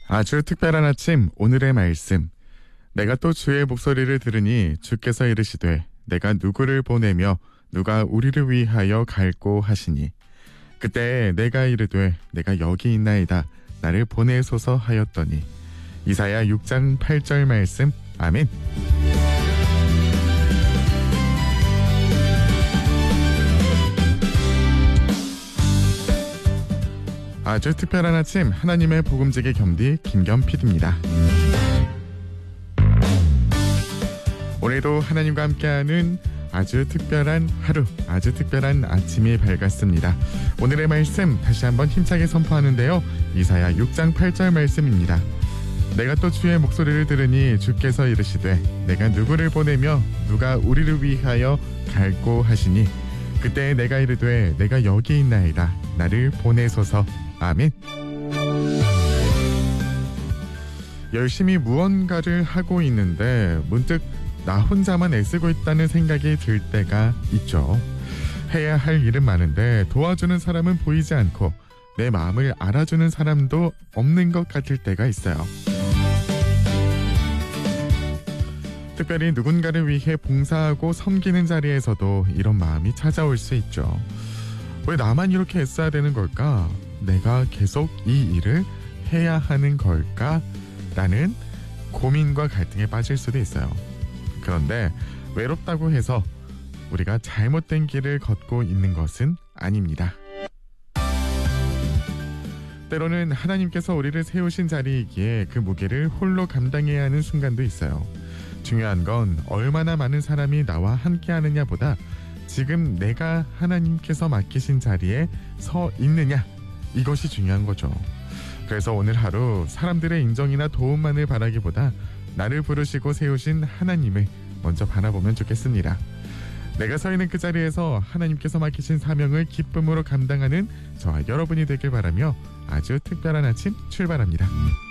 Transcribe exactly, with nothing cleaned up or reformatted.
아주 특별한 아침, 오늘의 말씀. 내가 또 주의 목소리를 들으니 주께서 이르시되 내가 누구를 보내며 누가 우리를 위하여 갈고 하시니 그때 내가 이르되 내가 여기 있나이다 나를 보내소서 하였더니. 이사야 육 장 팔 절 말씀. 아멘. 아주 특별한 아침, 하나님의 복음지기 겸디 김겸 피디입니다. 오늘도 하나님과 함께하는 아주 특별한 하루, 아주 특별한 아침이 밝았습니다. 오늘의 말씀 다시 한번 힘차게 선포하는데요. 이사야 육 장 팔 절 말씀입니다. 내가 또 주의 목소리를 들으니 주께서 이르시되 내가 누구를 보내며 누가 우리를 위하여 갈고 하시니 그때 내가 이르되 내가 여기 있나이다 나를 보내소서. 아멘. 열심히 무언가를 하고 있는데 문득 나 혼자만 애쓰고 있다는 생각이 들 때가 있죠. 해야 할 일은 많은데 도와주는 사람은 보이지 않고 내 마음을 알아주는 사람도 없는 것 같을 때가 있어요. 특별히 누군가를 위해 봉사하고 섬기는 자리에서도 이런 마음이 찾아올 수 있죠. 왜 나만 이렇게 애써야 되는 걸까? 내가 계속 이 일을 해야 하는 걸까? 라는 고민과 갈등에 빠질 수도 있어요. 그런데 외롭다고 해서 우리가 잘못된 길을 걷고 있는 것은 아닙니다. 때로는 하나님께서 우리를 세우신 자리이기에 그 무게를 홀로 감당해야 하는 순간도 있어요. 중요한 건 얼마나 많은 사람이 나와 함께 하느냐보다 지금 내가 하나님께서 맡기신 자리에 서 있느냐, 이것이 중요한 거죠. 그래서 오늘 하루 사람들의 인정이나 도움만을 바라기보다 나를 부르시고 세우신 하나님을 먼저 바라보면 좋겠습니다. 내가 서 있는 그 자리에서 하나님께서 맡기신 사명을 기쁨으로 감당하는 저와 여러분이 되길 바라며 아주 특별한 아침 출발합니다.